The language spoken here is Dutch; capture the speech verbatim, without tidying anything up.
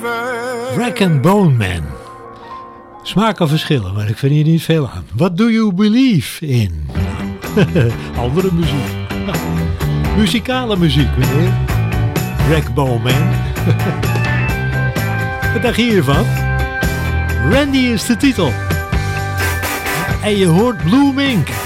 Rag and Bone Man. Smaken verschillen, maar ik vind hier niet veel aan. What do you believe in? Andere muziek. Muzikale muziek, meneer. Rag Bone Man. Wat dacht je hiervan? Randy is de titel. En je hoort Blue Mink.